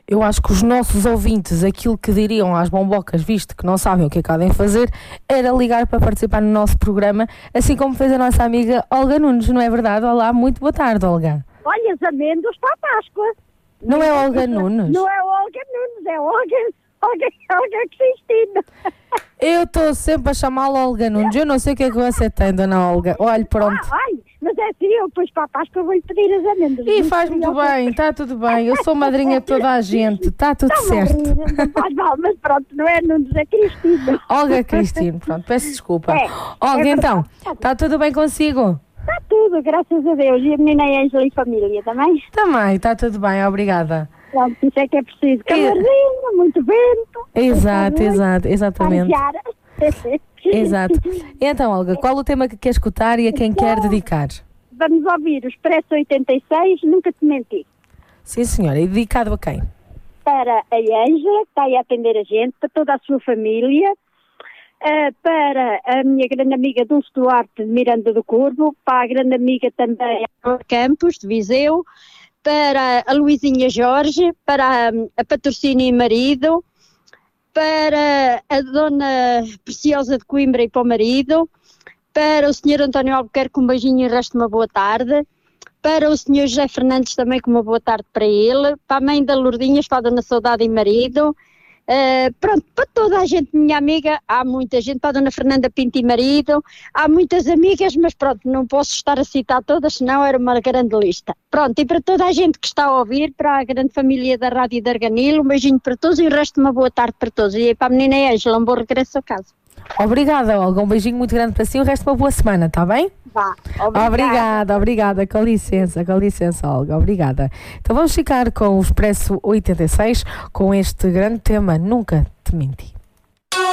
Eu acho que os nossos ouvintes, aquilo que diriam às bombocas, visto que não sabem o que acabam de fazer, era ligar para participar no nosso programa, assim como fez a nossa amiga Olga Nunes, não é verdade? Olá, muito boa tarde, Olga. Olha, as amêndoas para a Páscoa. Não é Olga Nunes? Não é Olga Nunes, é Olga Cristina. Eu estou sempre a chamá-la Olga Nunes, eu não sei o que é que você tem, dona Olga. Olha, pronto. Mas é assim, eu depois para a Páscoa vou-lhe pedir as amêndoas. E faz muito bem, está tudo bem. Eu sou madrinha de toda a gente, está tudo certo. Não faz mal, mas pronto, não é Nunes, é Cristina. Olga Cristina, pronto, peço desculpa. Olga, então, está tudo bem consigo? Está tudo, graças a Deus. E a menina Ângela e família também? Também, está tudo bem, obrigada. Pronto, isso é que é preciso. Calorzinho, muito vento. Exatamente. Exato. Então, Olga, qual o tema que quer escutar e a quem quer dedicar? Vamos ouvir o Expresso 86, Nunca Te Menti. Sim, senhora. E dedicado a quem? Para a Ângela, que está aí a atender a gente, para toda a sua família, para a minha grande amiga Dulce Duarte de Miranda do Corvo, para a grande amiga também Campos, de Viseu, para a Luizinha Jorge, para a Patrocínio e marido, para a Dona Preciosa de Coimbra e para o marido, para o Sr. António Albuquerque, um beijinho e o resto de uma boa tarde, para o Sr. José Fernandes também com uma boa tarde para ele, para a mãe da Lourdinhas, para a Dona Saudade e marido, pronto, para toda a gente, minha amiga, há muita gente, para a Dona Fernanda Pinto e marido, há muitas amigas, mas pronto, não posso estar a citar todas, senão era uma grande lista. Pronto, e para toda a gente que está a ouvir, para a grande família da Rádio de Arganil, um beijinho para todos e o resto de uma boa tarde para todos. E para a menina Ângela, um bom regresso a casa. Obrigada, Olga, um beijinho muito grande para si e o resto de uma boa semana, está bem? Vá, obrigada, com licença, Olga, obrigada. Então vamos ficar com o Expresso 86, com este grande tema, Nunca Te Menti.